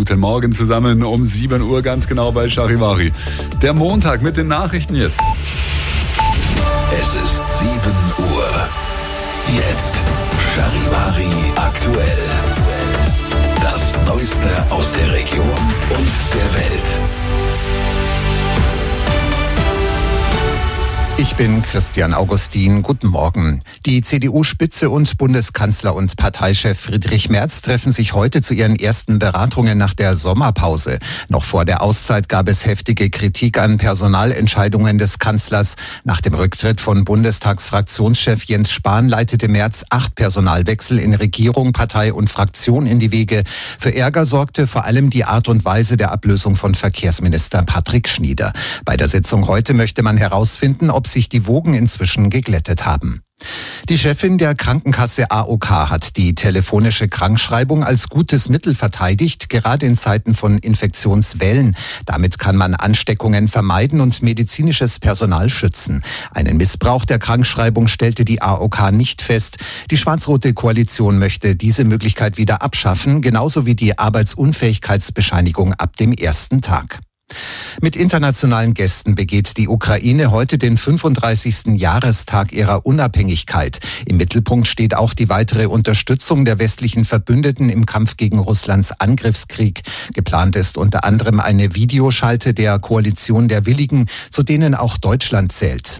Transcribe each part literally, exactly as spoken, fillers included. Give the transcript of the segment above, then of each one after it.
Guten Morgen zusammen um sieben Uhr ganz genau bei Charivari. Der Montag mit den Nachrichten jetzt. Es ist sieben Uhr. Jetzt Charivari aktuell. Das Neueste aus der Region und der Welt. Ich bin Christian Augustin. Guten Morgen. Die C D U-Spitze und Bundeskanzler und Parteichef Friedrich Merz treffen sich heute zu ihren ersten Beratungen nach der Sommerpause. Noch vor der Auszeit gab es heftige Kritik an Personalentscheidungen des Kanzlers. Nach dem Rücktritt von Bundestagsfraktionschef Jens Spahn leitete Merz acht Personalwechsel in Regierung, Partei und Fraktion in die Wege. Für Ärger sorgte vor allem die Art und Weise der Ablösung von Verkehrsminister Patrick Schnieder. Bei der Sitzung heute möchte man herausfinden, ob sich die Wogen inzwischen geglättet haben. Die Chefin der Krankenkasse A O K hat die telefonische Krankschreibung als gutes Mittel verteidigt, gerade in Zeiten von Infektionswellen. Damit kann man Ansteckungen vermeiden und medizinisches Personal schützen. Einen Missbrauch der Krankschreibung stellte die A O K nicht fest. Die schwarz-rote Koalition möchte diese Möglichkeit wieder abschaffen, genauso wie die Arbeitsunfähigkeitsbescheinigung ab dem ersten Tag. Mit internationalen Gästen begeht die Ukraine heute den fünfunddreißigsten Jahrestag ihrer Unabhängigkeit. Im Mittelpunkt steht auch die weitere Unterstützung der westlichen Verbündeten im Kampf gegen Russlands Angriffskrieg. Geplant ist unter anderem eine Videoschalte der Koalition der Willigen, zu denen auch Deutschland zählt.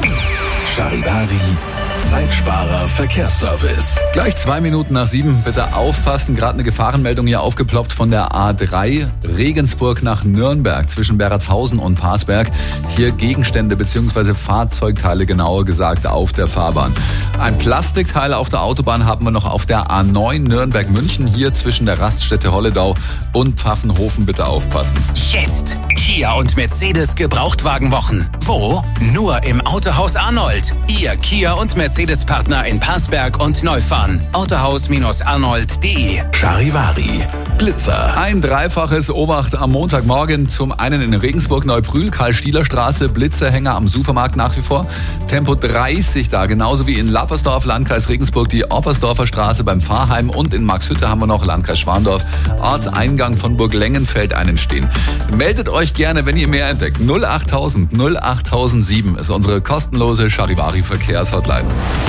Charivari, Zeitsparer Verkehrsservice. Gleich zwei Minuten nach sieben, bitte aufpassen. Gerade eine Gefahrenmeldung hier aufgeploppt von der A drei, Regensburg nach Nürnberg, zwischen Beratshausen und Parsberg. Hier Gegenstände bzw. Fahrzeugteile, genauer gesagt, auf der Fahrbahn. Ein Plastikteil auf der Autobahn haben wir noch auf der A neun Nürnberg-München, hier zwischen der Raststätte Holledau und Pfaffenhofen. Bitte aufpassen. Jetzt Kia und Mercedes Gebrauchtwagenwochen. Wo? Nur im Autohaus Arnold. Ihr Kia und Mercedes-Partner in Parsberg und Neufahren. Autohaus-arnold punkt de. Charivari, Blitzer. Ein dreifaches Obacht am Montagmorgen. Zum einen in Regensburg-Neubrühl, Karl-Stieler-Straße, Blitzerhänger am Supermarkt nach wie vor. Tempo dreißig da, genauso wie in Lappersdorf, Landkreis Regensburg, die Oppersdorfer Straße beim Pfarrheim. Und in Maxhütte haben wir noch Landkreis Schwandorf, Ortseingang von Burglengenfeld einen stehen. Meldet euch gerne, wenn ihr mehr entdeckt. null achttausend null achttausendsieben ist unsere kostenlose Charivari-Verkehrshotline.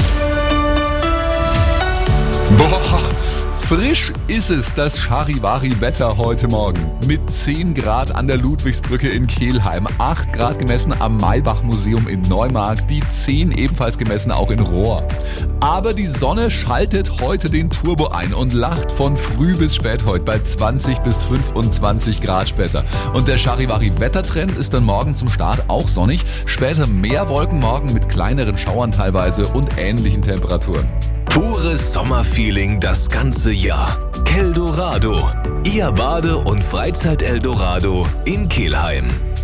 Boah, frisch ist es, das Charivari-Wetter heute Morgen. Mit zehn Grad an der Ludwigsbrücke in Kelheim, acht Grad gemessen am Maybach-Museum in Neumarkt, die zehn ebenfalls gemessen auch in Rohr. Aber die Sonne schaltet heute den Turbo ein und lacht von früh bis spät heute bei zwanzig bis fünfundzwanzig Grad später. Und der Charivari-Wettertrend ist dann morgen zum Start auch sonnig, später mehr Wolken morgen mit kleineren Schauern teilweise und ähnlichen Temperaturen. Pures Sommerfeeling das ganze Jahr. Keldorado, Ihr Bade- und Freizeit-Eldorado in Kelheim.